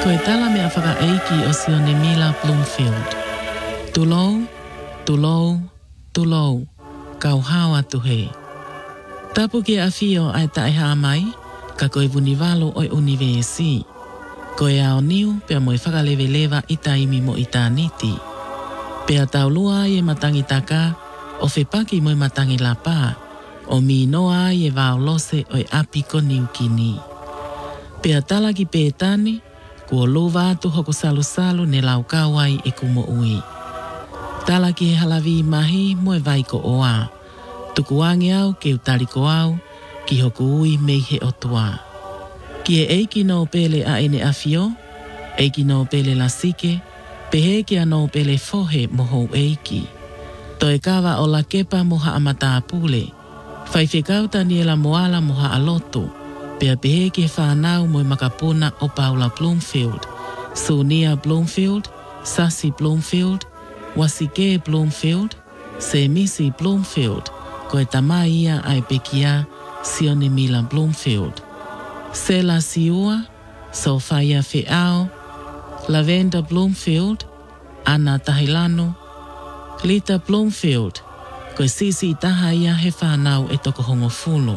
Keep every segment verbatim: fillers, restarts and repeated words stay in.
Koe tala mea whaka eiki o Sione Mila Bloomfield. Tulou, tulou, tulou, kau hawa tuhe. Tapu ki a fio ai tae haa mai, ka koe vunivalo oi univesi. Koe ao niu pea moe whakalewe lewa i taimi mo i tāniti. Pea taulua e matangi taka, o whepaki moe matangi la pā, o mi noa e vao lose oi api ko niu kini. Pea tala ki pētani, kua lova atu hoko salu salu ne lau kawai e kumo ui. Tala ki he halavi mahi moe vai ko oa. Tukuangi au ke utaliko au, ki hoku ui mei he otua. Ki e eiki no pele a ene afio, eiki no pele la sike, pehe ki a no pele fohe moho eiki. Toe kawa o la kepa moha amata apule, whaiwhekauta niela moala moha aloto, pea pehe ki whanau moe makapuna o Paula Bloomfield, Sonia Bloomfield, Sassy Bloomfield, Wasike Bloomfield, Semisi Bloomfield, koe tamaia ai pekia Sione Mila Bloomfield. Sela Siua, Sophia Feao, Lavenda Bloomfield, Anna Tahilano, Lita Bloomfield, koe sisi taha ia he whanau e toko hongo fulu.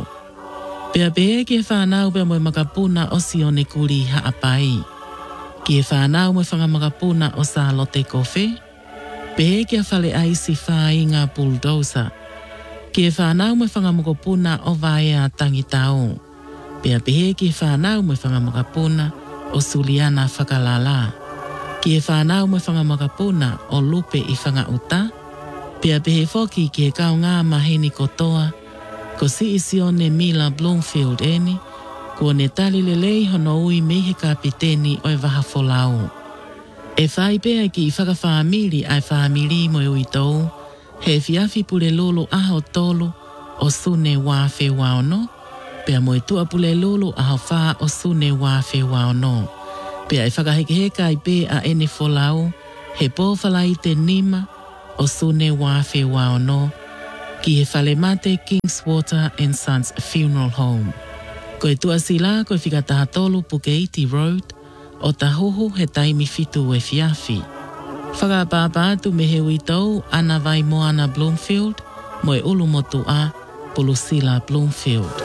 Pea pehe ki he whanau pea moe makapuna o Sione Kuri haapai. Ki he whanau moe whangamakapuna o Salote Kofe. Pehe ki a whale aisi whainga bulldozer. Ki he whanau moe whangamakapuna o Vaea Tangitao. Pea pehe ki he whanau moe whangamakapuna o Suliana Whakalala. Ki he whanau moe whangamakapuna o Lupe i Whangauta. Pea pehe foki ki he kau ngā maheni kotoa, ko si Sione Mila Bloomfield eni, ko ne tali lelei hono ui mei he kapiteni o e waha folau. E whai pea ki i whakawhamiri ai whamiri mo e ui tou, he fiafi pule lulu aho tolu o Sune Wafe Waono, pea mo e tua pule lulu aho wha o Sune Wafe Waono. Pea e whakahekeheka i pe a ene folau, he pōwhalai te nima o Sune Wafe Waono, ki he whalemate Kingswater and Sons Funeral Home. Koe tua sila koe whikataha tolu Pukeiti Road, o tahoho he taimi fitu e fiafi. Whakapapa atu me he uitou ana vai Moana Bloomfield, mo e ulu motu a Pulusila Bloomfield.